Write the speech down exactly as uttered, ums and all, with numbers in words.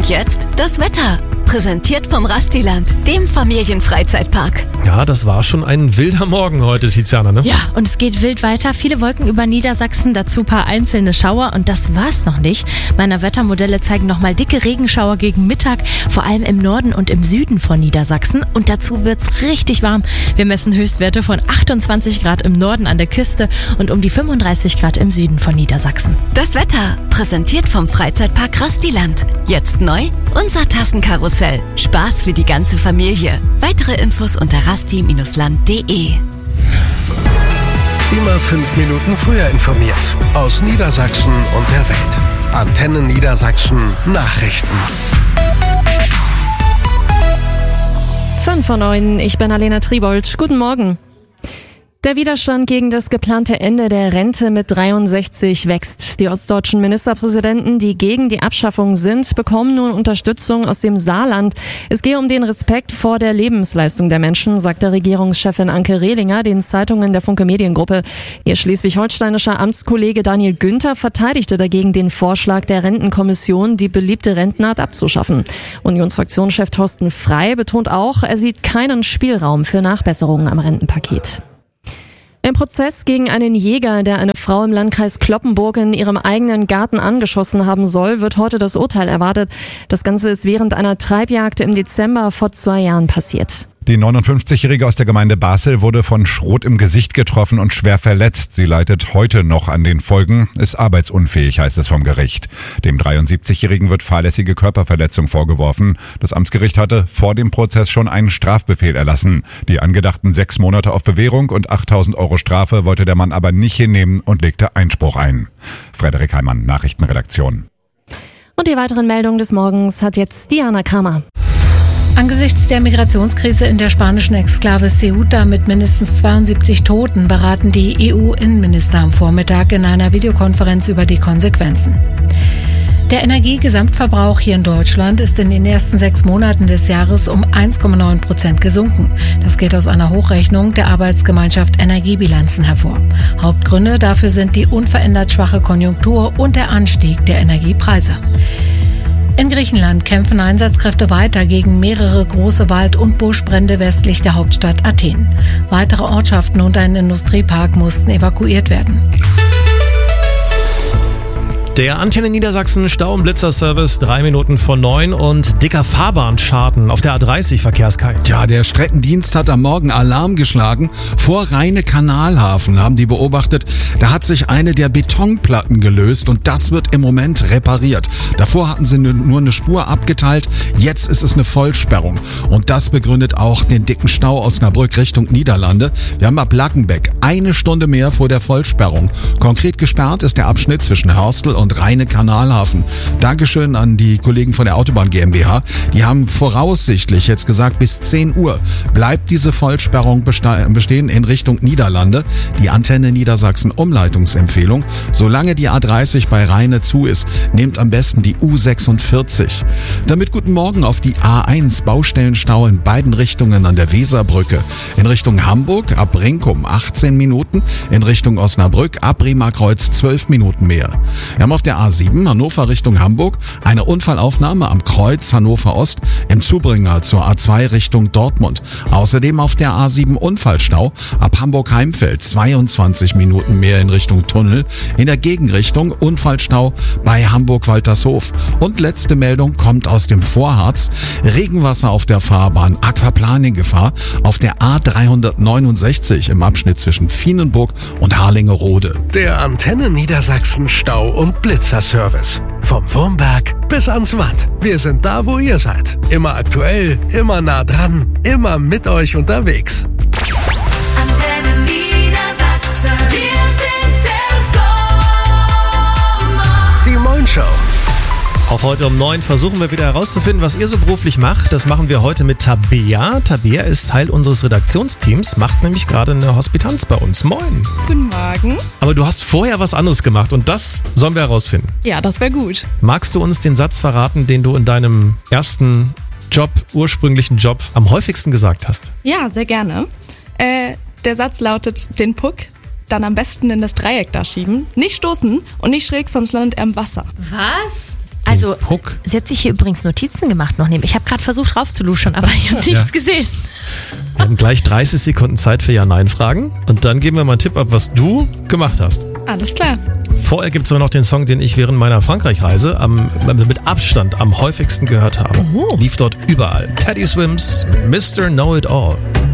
Und jetzt das Wetter. Präsentiert vom Rastiland, dem Familienfreizeitpark. Ja, das war schon ein wilder Morgen heute, Tiziana, ne? Ja, und es geht wild weiter. Viele Wolken über Niedersachsen, dazu ein paar einzelne Schauer. Und das war's noch nicht. Meine Wettermodelle zeigen nochmal dicke Regenschauer gegen Mittag, vor allem im Norden und im Süden von Niedersachsen. Und dazu wird's richtig warm. Wir messen Höchstwerte von achtundzwanzig Grad im Norden an der Küste und um die fünfunddreißig Grad im Süden von Niedersachsen. Das Wetter, präsentiert vom Freizeitpark Rastiland. Jetzt neu, unser Tassenkarussell. Spaß für die ganze Familie. Weitere Infos unter rasti Bindestrich land punkt de. Immer fünf Minuten früher informiert. Aus Niedersachsen und der Welt. Antenne Niedersachsen Nachrichten. fünf vor neun, ich bin Alena Tribold. Guten Morgen. Der Widerstand gegen das geplante Ende der Rente mit dreiundsechzig wächst. Die ostdeutschen Ministerpräsidenten, die gegen die Abschaffung sind, bekommen nun Unterstützung aus dem Saarland. Es gehe um den Respekt vor der Lebensleistung der Menschen, sagte Regierungschefin Anke Rehlinger den Zeitungen der Funke Mediengruppe. Ihr schleswig-holsteinischer Amtskollege Daniel Günther verteidigte dagegen den Vorschlag der Rentenkommission, die beliebte Rentenart abzuschaffen. Unionsfraktionschef Thorsten Frey betont auch, er sieht keinen Spielraum für Nachbesserungen am Rentenpaket. Im Prozess gegen einen Jäger, der eine Frau im Landkreis Cloppenburg in ihrem eigenen Garten angeschossen haben soll, wird heute das Urteil erwartet. Das Ganze ist während einer Treibjagd im Dezember vor zwei Jahren passiert. Die neunundfünfzigjährige aus der Gemeinde Basel wurde von Schrot im Gesicht getroffen und schwer verletzt. Sie leidet heute noch an den Folgen, ist arbeitsunfähig, heißt es vom Gericht. Dem dreiundsiebzigjährigen wird fahrlässige Körperverletzung vorgeworfen. Das Amtsgericht hatte vor dem Prozess schon einen Strafbefehl erlassen. Die angedachten sechs Monate auf Bewährung und achttausend Euro Strafe wollte der Mann aber nicht hinnehmen und legte Einspruch ein. Frederik Heimann, Nachrichtenredaktion. Und die weiteren Meldungen des Morgens hat jetzt Diana Kramer. Angesichts der Migrationskrise in der spanischen Exklave Ceuta mit mindestens zweiundsiebzig Toten beraten die E U-Innenminister am Vormittag in einer Videokonferenz über die Konsequenzen. Der Energiegesamtverbrauch hier in Deutschland ist in den ersten sechs Monaten des Jahres um eins Komma neun Prozent gesunken. Das geht aus einer Hochrechnung der Arbeitsgemeinschaft Energiebilanzen hervor. Hauptgründe dafür sind die unverändert schwache Konjunktur und der Anstieg der Energiepreise. In Griechenland kämpfen Einsatzkräfte weiter gegen mehrere große Wald- und Buschbrände westlich der Hauptstadt Athen. Weitere Ortschaften und ein Industriepark mussten evakuiert werden. Der Antenne Niedersachsen Stau- und Blitzerservice, drei Minuten vor neun und dicker Fahrbahnschaden auf der A dreißig, Verkehrskei. Ja, der Streckendienst hat am Morgen Alarm geschlagen. Vor Rheine-Kanalhafen haben die beobachtet, da hat sich eine der Betonplatten gelöst und das wird im Moment repariert. Davor hatten sie nur eine Spur abgeteilt, jetzt ist es eine Vollsperrung. Und das begründet auch den dicken Stau Osnabrück Richtung Niederlande. Wir haben ab Lackenbeck eine Stunde mehr vor der Vollsperrung. Konkret gesperrt ist der Abschnitt zwischen Hörstel und und Rheine-Kanalhafen. Dankeschön an die Kollegen von der Autobahn GmbH. Die haben voraussichtlich jetzt gesagt, bis zehn Uhr bleibt diese Vollsperrung bestehen in Richtung Niederlande. Die Antenne Niedersachsen Umleitungsempfehlung. Solange die A dreißig bei Rheine zu ist, nehmt am besten die U sechsundvierzig. Damit guten Morgen auf die A eins. Baustellenstau in beiden Richtungen an der Weserbrücke. In Richtung Hamburg ab Brinkum achtzehn Minuten. In Richtung Osnabrück ab Bremerkreuz zwölf Minuten mehr. Wir haben auf der A sieben Hannover Richtung Hamburg eine Unfallaufnahme am Kreuz Hannover Ost im Zubringer zur A zwei Richtung Dortmund. Außerdem auf der A sieben Unfallstau ab Hamburg-Heimfeld zweiundzwanzig Minuten mehr in Richtung Tunnel. In der Gegenrichtung Unfallstau bei Hamburg-Waltershof. Und letzte Meldung kommt aus dem Vorharz. Regenwasser auf der Fahrbahn, Aquaplaning-Gefahr auf der A dreihundertneunundsechzig im Abschnitt zwischen Vienenburg und Harlingerode. Der Antenne Niedersachsen Stau- und Blitzerservice. Vom Wurmberg bis ans Watt. Wir sind da, wo ihr seid. Immer aktuell, immer nah dran, immer mit euch unterwegs. Antenne Niedersachsen. Wir sind der Sommer. Die Moin Show. Auch heute um neun versuchen wir wieder herauszufinden, was ihr so beruflich macht. Das machen wir heute mit Tabea. Tabea ist Teil unseres Redaktionsteams, macht nämlich gerade eine Hospitanz bei uns. Moin. Guten Morgen. Aber du hast vorher was anderes gemacht und das sollen wir herausfinden. Ja, das wäre gut. Magst du uns den Satz verraten, den du in deinem ersten Job, ursprünglichen Job, am häufigsten gesagt hast? Ja, sehr gerne. Äh, der Satz lautet, den Puck dann am besten in das Dreieck da schieben. Nicht stoßen und nicht schräg, sonst landet er im Wasser. Was? Also Also, Puck. sie hat sich hier übrigens Notizen gemacht noch neben. Ich habe gerade versucht raufzuluschern, aber ich habe nichts Ja. gesehen. Wir haben gleich dreißig Sekunden Zeit für Ja-Nein-Fragen und dann geben wir mal einen Tipp ab, was du gemacht hast. Alles klar. Vorher gibt es aber noch den Song, den ich während meiner Frankreich-Reise am, mit Abstand am häufigsten gehört habe. Oh. Lief dort überall. Teddy Swims mit Mister Know-It-All.